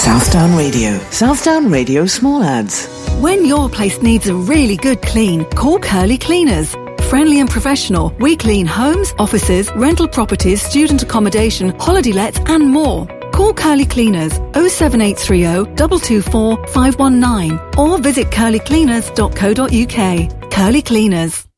Southdown Radio. Southdown Radio Small Ads. When your place needs a really good clean, call Curly Cleaners. Friendly and professional, we clean homes, offices, rental properties, student accommodation, holiday lets and more. Call Curly Cleaners 07830 224 519 or visit curlycleaners.co.uk. Curly Cleaners.